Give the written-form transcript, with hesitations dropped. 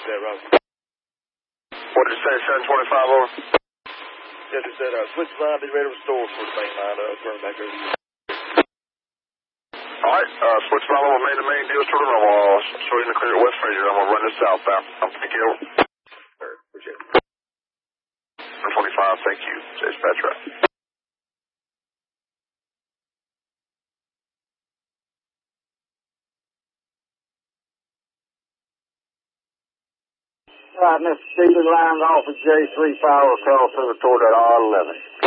that, Roger. What did you say, 725 over? Yeah, they said, switch line, be ready to restore for the main line, turn back over. Alright, switch line over main deals to the normal. I'll show you in the clear at West Fraser. I'm gonna run this southbound. Thank you. Sure, appreciate it. 725, thank you. Dispatch route. All right, Mr. Stephen, lines off at J3 power across over toward that R11.